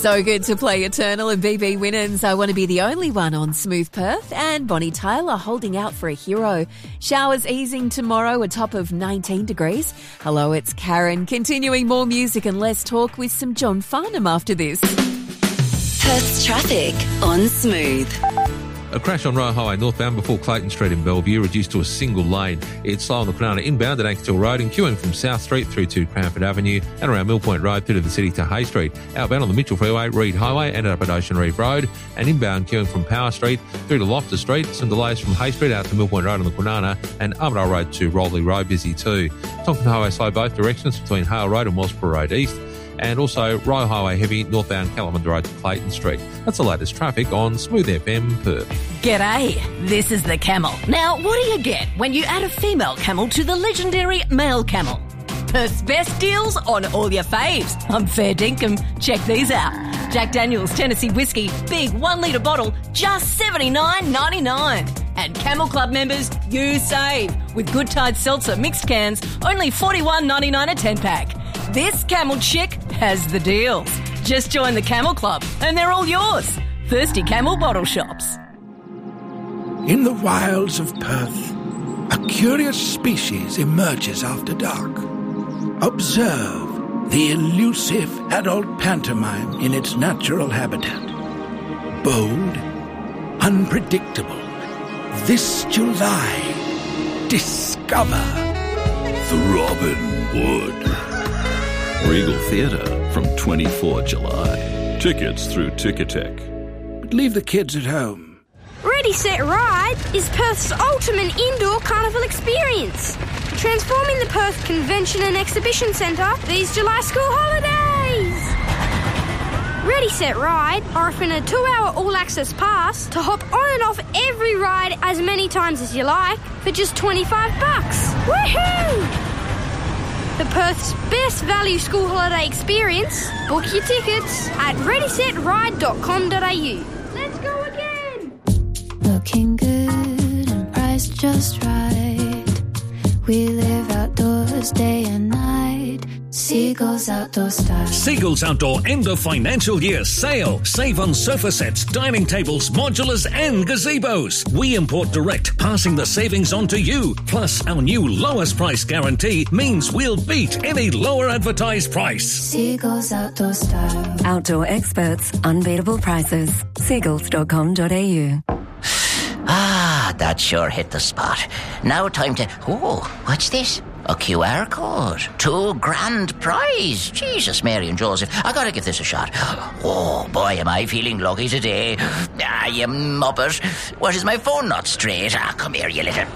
So good to play Eternal and BB Winans. I Want to Be the Only One on Smooth Perth, and Bonnie Tyler Holding Out for a Hero. Showers easing tomorrow, a top of 19 degrees. Hello, it's Karen. Continuing more music and less talk with some John Farnham after this. Perth's traffic on Smooth. A crash on Royal Highway northbound before Clayton Street in Bellevue, reduced to a single lane. It's slow on the Kwinana inbound at Ankerstill Road and queuing from South Street through to Cranford Avenue and around Mill Point Road through to the city to Hay Street. Outbound on the Mitchell Freeway, Reed Highway and up at Ocean Reef Road, and inbound queuing from Power Street through to Loftus Street. Some delays from Hay Street out to Mill Point Road on the Kwinana and Armadale Road to Roley Road, busy too. Tonkin Highway slow both directions between Hale Road and Wellsborough Road East. And also Royal Highway heavy northbound Calamond Road to Clayton Street. That's the latest traffic on Smooth FM Perth. G'day, this is the Camel. Now, what do you get when you add a female camel to the legendary male camel? Perth's best deals on all your faves. I'm fair dinkum. Check these out. Jack Daniel's Tennessee Whiskey, big 1 litre bottle, just $79.99. And Camel Club members, you save. With Good Tide Seltzer mixed cans, only $41.99 a 10-pack. This Camel chick has the deals. Just join the Camel Club and they're all yours. Thirsty Camel bottle shops. In the wilds of Perth, a curious species emerges after dark. Observe the elusive adult pantomime in its natural habitat. Bold, unpredictable. This July, discover Throbbing Wood. Regal Theatre from 24 July. Tickets through Ticketek. But leave the kids at home. Ready, Set, Ride is Perth's ultimate indoor carnival experience. Transforming the Perth Convention and Exhibition Centre these July school holidays. Ready, Set, Ride are offering a 2-hour all-access pass to hop on and off every ride as many times as you like for just $25. Woohoo! For Perth's best value school holiday experience, book your tickets at readysetride.com.au. Let's go again! Looking good and priced just right. We live outdoors day and night. Seagulls Outdoor Style. Seagulls Outdoor end of financial year sale. Save on sofa sets, dining tables, modulars and gazebos. We import direct, passing the savings on to you. Plus, our new lowest price guarantee means we'll beat any lower advertised price. Seagulls Outdoor Style. Outdoor experts, unbeatable prices. Seagulls.com.au. Ah, that sure hit the spot. Now time to... Oh, what's this? A QR code. $2,000 prize. Jesus, Mary and Joseph. I gotta give this a shot. Oh, boy, am I feeling lucky today. Ah, you muppet. What, is my phone not straight? Ah, come here, you little...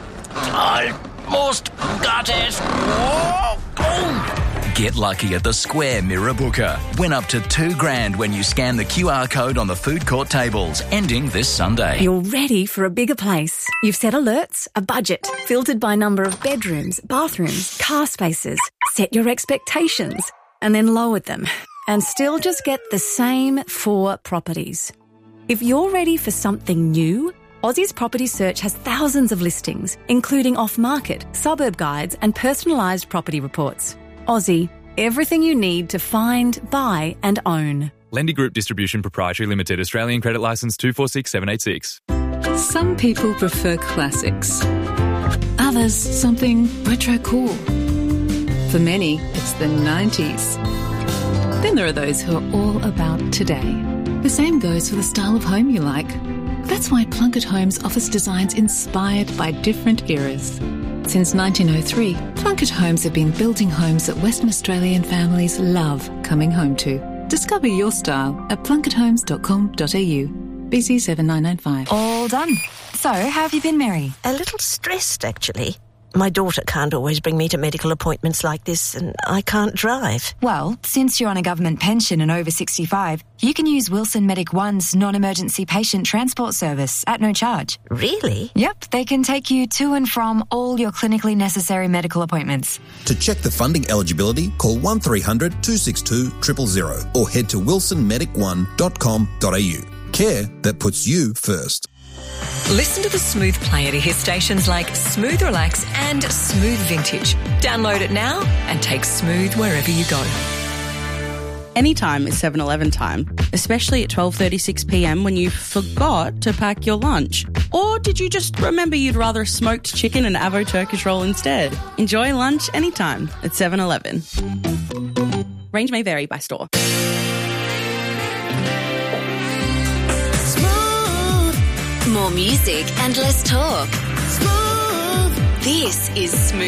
Almost got it. Oh, oh. Get lucky at the Square Mirror Booker. Win up to $2,000 when you scan the QR code on the food court tables, ending this Sunday. You're ready for a bigger place. You've set alerts, a budget, filtered by number of bedrooms, bathrooms, car spaces, set your expectations, and then lowered them, and still just get the same 4 properties. If you're ready for something new, Aussie's Property Search has thousands of listings, including off-market, suburb guides, and personalised property reports. Aussie, everything you need to find, buy and own. Lendy Group Distribution Proprietary Limited, Australian Credit Licence 246786. Some people prefer classics. Others, something retro cool. For many, it's the 90s. Then there are those who are all about today. The same goes for the style of home you like. That's why Plunkett Homes offers designs inspired by different eras. Since 1903, Plunkett Homes have been building homes that Western Australian families love coming home to. Discover your style at plunketthomes.com.au. BC 7995. All done. So, how have you been, Mary? A little stressed, actually. My daughter can't always bring me to medical appointments like this, and I can't drive. Well, since you're on a government pension and over 65, you can use Wilson Medic One's non-emergency patient transport service at no charge. Really? Yep, they can take you to and from all your clinically necessary medical appointments. To check the funding eligibility, call 1300 262 000 or head to wilsonmedic1.com.au. Care that puts you first. Listen to the Smooth Player to hear stations like Smooth Relax and Smooth Vintage. Download it now and take Smooth wherever you go. Anytime is 7-Eleven time, especially at 12:36pm when you forgot to pack your lunch. Or did you just remember you'd rather a smoked chicken and avo Turkish roll instead? Enjoy lunch anytime at 7-Eleven. Range may vary by store. More music and less talk. This is Smooth.